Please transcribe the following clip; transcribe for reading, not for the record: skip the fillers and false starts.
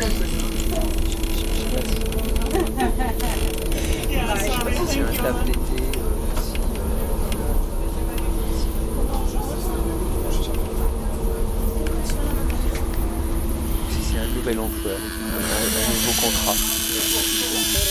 Si c'est un taf d'été, si c'est un nouvel emploi, un nouveau contrat.